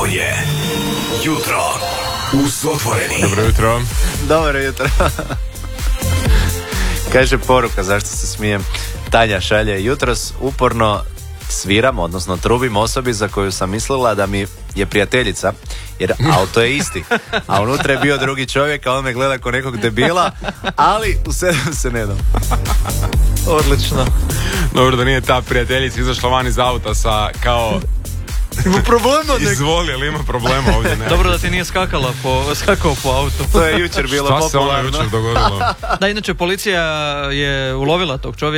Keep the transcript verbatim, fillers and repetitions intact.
Ovo je Jutro uz otvoreni. Dobro jutro. Dobro jutro. Kaže poruka, zašto se smijem. Tanja šalje: jutros uporno sviram, odnosno trubim osobi za koju sam mislila da mi je prijateljica, jer auto je isti, a unutra je bio drugi čovjek, a on me gleda kao nekog debila, ali u sedam se ne dam. Odlično. Dobro da nije ta prijateljica izašla van iz auta sa kao... Ima problema nek... Izvoli, ali ima problema ovdje. Ne. Dobro da ti nije skakala po, skakao po autu. To je jučer bilo Šta popularno. se ono jučer dogodilo? Da, inače policija je ulovila tog čovjeka